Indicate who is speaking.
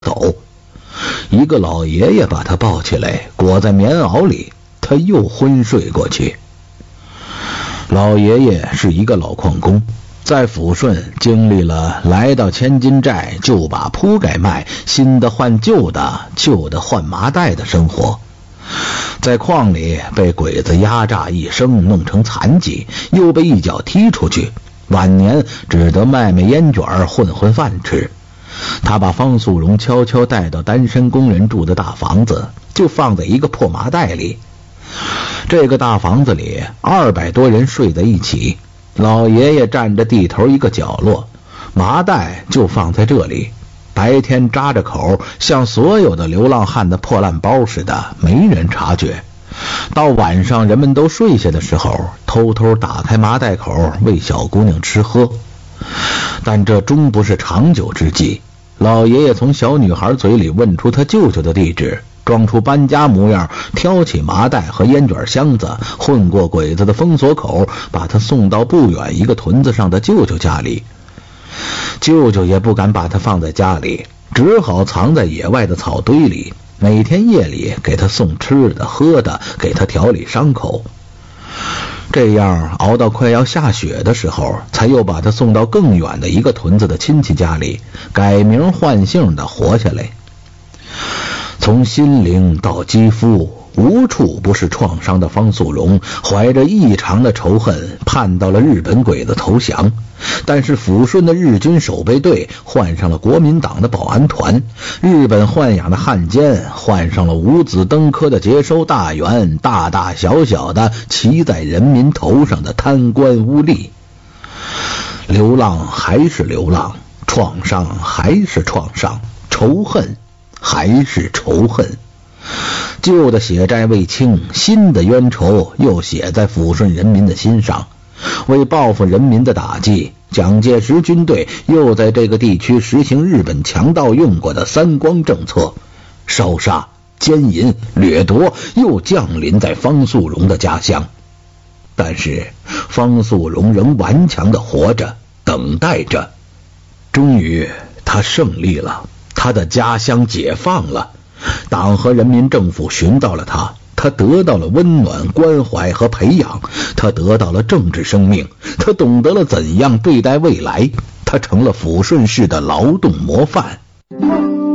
Speaker 1: 走。一个老爷爷把他抱起来，裹在棉袄里，他又昏睡过去。老爷爷是一个老矿工，在抚顺经历了来到千金寨就把铺盖卖，新的换旧的，旧的换麻袋的生活。在矿里被鬼子压榨一生，弄成残疾，又被一脚踢出去，晚年只得卖烟卷混饭吃。他把方素荣悄悄带到单身工人住的大房子，就放在一个破麻袋里。这个大房子里200多人睡在一起，老爷爷占着地头一个角落，麻袋就放在这里，白天扎着口，像所有的流浪汉的破烂包似的，没人察觉。到晚上人们都睡下的时候，偷偷打开麻袋口喂小姑娘吃喝。但这终不是长久之计，老爷爷从小女孩嘴里问出他舅舅的地址，装出搬家模样，挑起麻袋和烟卷箱子，混过鬼子的封锁口，把他送到不远一个屯子上的舅舅家里。舅舅也不敢把他放在家里，只好藏在野外的草堆里，每天夜里给他送吃的喝的，给他调理伤口。这样熬到快要下雪的时候，才又把他送到更远的一个屯子的亲戚家里，改名换姓的活下来。从心灵到肌肤，无处不是创伤的方素荣怀着异常的仇恨盼到了日本鬼子投降，但是抚顺的日军守备队换上了国民党的保安团，日本豢养的汉奸换上了五子登科的接收大员，大大小小的骑在人民头上的贪官污吏。流浪还是流浪，创伤还是创伤，仇恨还是仇恨。旧的血债未清，新的冤仇又写在抚顺人民的心上。为报复人民的打击，蒋介石军队又在这个地区实行日本强盗用过的三光政策，烧杀、奸淫、掠夺又降临在方素荣的家乡。但是方素荣仍顽强地活着，等待着。终于他胜利了，他的家乡解放了，党和人民政府寻到了他，他得到了温暖、关怀和培养，他得到了政治生命，他懂得了怎样对待未来，他成了抚顺市的劳动模范。